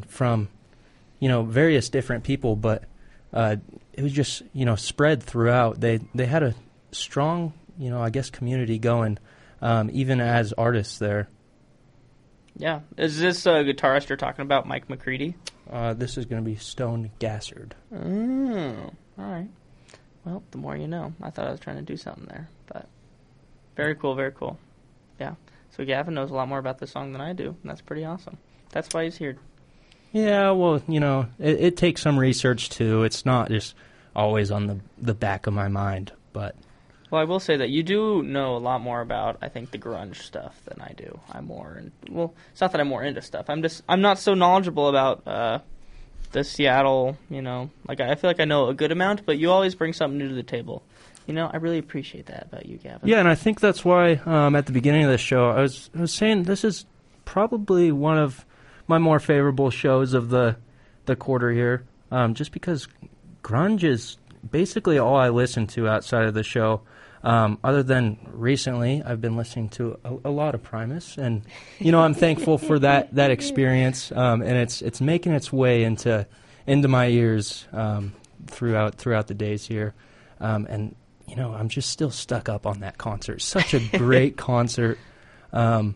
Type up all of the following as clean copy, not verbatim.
and from, various different people, but it was just, spread throughout. They had a strong, I guess, community going, even as artists there. Yeah. Is this guitarist you're talking about, Mike McCready? This is going to be Stone Gassard. Oh, all right. Well, the more you know. I thought I was trying to do something there, but very cool, very cool. Yeah. So Gavin knows a lot more about this song than I do, and that's pretty awesome. That's why he's here. Yeah, well, it takes some research, too. It's not just always on the back of my mind, but... Well, I will say that you do know a lot more about, I think, the grunge stuff than I do. It's not that I'm more into stuff. I'm not so knowledgeable about the Seattle, I feel like I know a good amount, but you always bring something new to the table. I really appreciate that about you, Gavin. Yeah, and I think that's why at the beginning of the show, I was saying this is probably one of my more favorable shows of the quarter here, just because grunge is basically all I listen to outside of the show. Other than recently, I've been listening to a lot of Primus, and I'm thankful for that experience, and it's making its way into my ears throughout the days here, and I'm just still stuck up on that concert. Such a great concert, and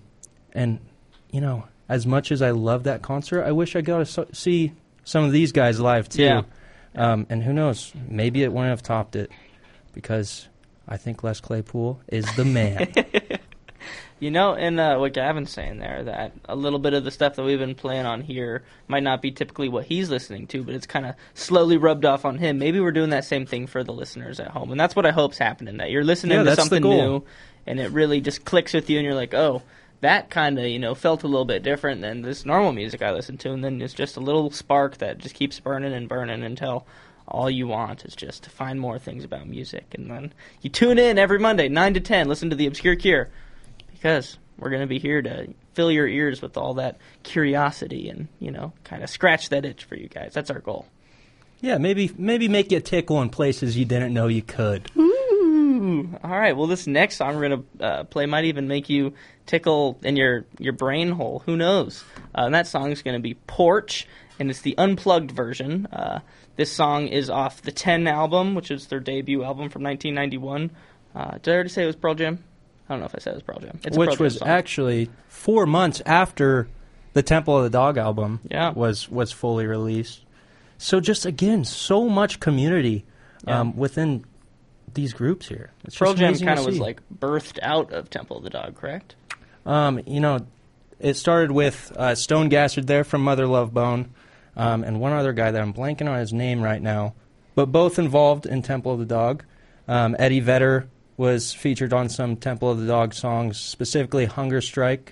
as much as I love that concert, I wish I got to see some of these guys live too. Yeah. And who knows, maybe it wouldn't have topped it, because I think Les Claypool is the man. And what Gavin's saying there, that a little bit of the stuff that we've been playing on here might not be typically what he's listening to, but it's kind of slowly rubbed off on him. Maybe we're doing that same thing for the listeners at home, and that's what I hope's happening, that you're listening to something new, and it really just clicks with you, and you're like, oh, that kind of, felt a little bit different than this normal music I listen to, and then it's just a little spark that just keeps burning and burning until all you want is just to find more things about music. And then you tune in every Monday, 9 to 10, listen to The Obscure Cure, because we're going to be here to fill your ears with all that curiosity and, kind of scratch that itch for you guys. That's our goal. Yeah, maybe make you tickle in places you didn't know you could. Ooh. All right, well, this next song we're going to play might even make you tickle in your brain hole. Who knows? And that song is going to be Porch, and it's the unplugged version. This song is off the 10 album, which is their debut album from 1991. Did I already say it was Pearl Jam? I don't know if I said it was Pearl Jam. It's a Pearl Which Jam was song. Actually 4 months after the Temple of the Dog album was fully released. So just, again, so much community within these groups here. It's Pearl just Jam kind of was like birthed out of Temple of the Dog, correct? It started with Stone Gassard there from Mother Love Bone, and one other guy that I'm blanking on his name right now, but both involved in Temple of the Dog. Eddie Vedder was featured on some Temple of the Dog songs, specifically Hunger Strike,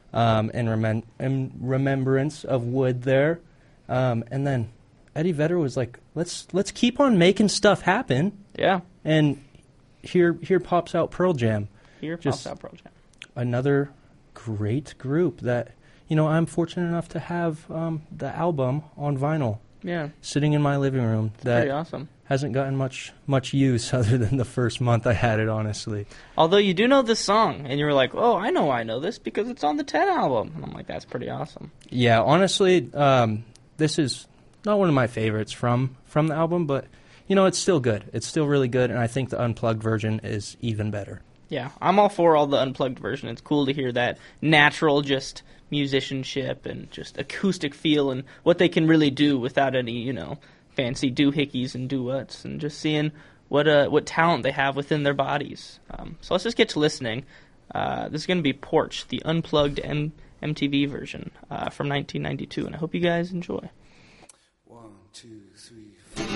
in remembrance of Wood there. And then Eddie Vedder was like, let's keep on making stuff happen. Yeah. And here pops out Pearl Jam. Another great group that, I'm fortunate enough to have the album on vinyl. Yeah. Sitting in my living room. That pretty awesome. Hasn't gotten much use other than the first month I had it, honestly. Although you do know this song, and you were like, oh, I know this because it's on the 10 album. And I'm like, that's pretty awesome. Yeah, honestly, this is not one of my favorites from the album, but, it's still good. It's still really good, and I think the unplugged version is even better. Yeah, I'm all for all the unplugged version. It's cool to hear that natural just musicianship and just acoustic feel and what they can really do without any, fancy doohickeys and duets, and just seeing what talent they have within their bodies. So let's just get to listening. This is going to be Porch, the unplugged MTV version from 1992, and I hope you guys enjoy. 1, 2, 3.